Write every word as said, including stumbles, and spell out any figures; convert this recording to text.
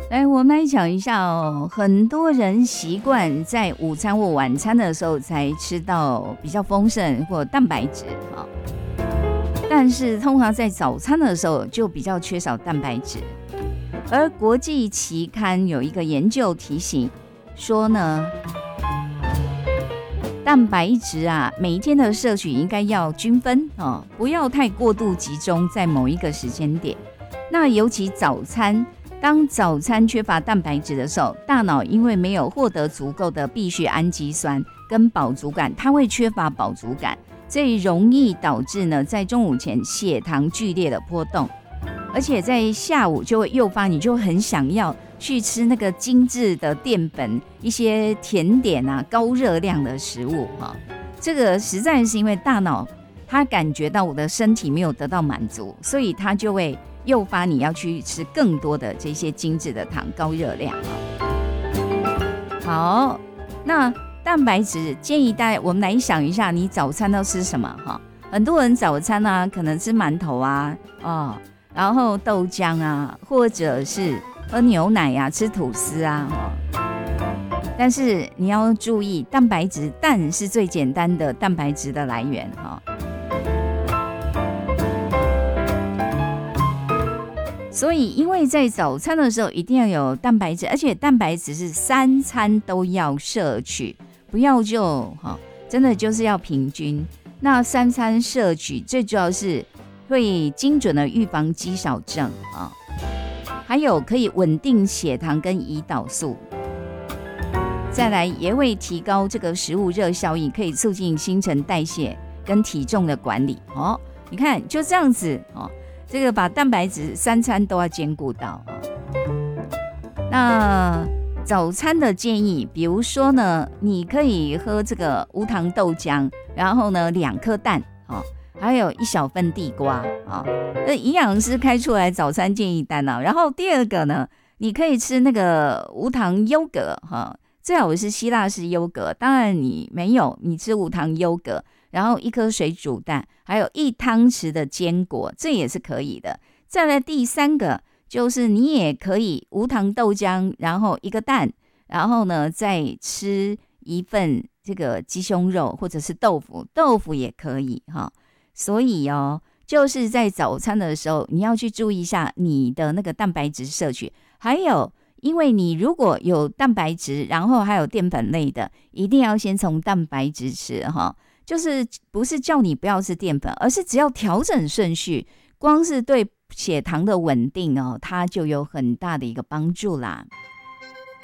来，我们来讲一下哦。很多人习惯在午餐或晚餐的时候才吃到比较丰盛或蛋白质啊，但是通常在早餐的时候就比较缺少蛋白质。而国际期刊有一个研究提醒说呢，蛋白质啊，每一天的摄取应该要均分哦，不要太过度集中在某一个时间点。那尤其早餐。当早餐缺乏蛋白质的时候，大脑因为没有获得足够的必需氨基酸跟饱足感，它会缺乏饱足感，这容易导致呢在中午前血糖剧烈的波动，而且在下午就会诱发你就很想要去吃那个精致的淀粉、一些甜点啊、高热量的食物哈。这个实在是因为大脑它感觉到我的身体没有得到满足，所以它就会诱发你要去吃更多的这些精致的糖、高热量。好，那蛋白质建议大家我们来想一下，你早餐都吃什么哈？很多人早餐啊，可能吃馒头啊，哦，然后豆浆啊，或者是喝牛奶啊，吃吐司啊，哦。但是你要注意，蛋白质，蛋是最简单的蛋白质的来源哈。所以因为在早餐的时候一定要有蛋白质，而且蛋白质是三餐都要摄取，不要就、哦、真的就是要平均。那三餐摄取最主要是会精准的预防肌少症、哦、还有可以稳定血糖跟胰岛素，再来也会提高这个食物热效应，可以促进新陈代谢跟体重的管理、哦、你看就这样子、哦，这个把蛋白质三餐都要兼顾到。那早餐的建议，比如说呢，你可以喝这个无糖豆浆，然后呢两颗蛋、哦、还有一小份地瓜、哦、那营养师开出来早餐建议单、啊、然后第二个呢，你可以吃那个无糖优格、哦、最好是希腊式优格，当然你没有，你吃无糖优格，然后一颗水煮蛋，还有一汤匙的坚果，这也是可以的。再来第三个就是你也可以无糖豆浆，然后一个蛋，然后呢再吃一份这个鸡胸肉或者是豆腐，豆腐也可以哈。所以哦，就是在早餐的时候你要去注意一下你的那个蛋白质摄取，还有因为你如果有蛋白质，然后还有淀粉类的，一定要先从蛋白质吃哈。就是不是叫你不要吃淀粉，而是只要调整顺序，光是对血糖的稳定哦，它就有很大的一个帮助啦。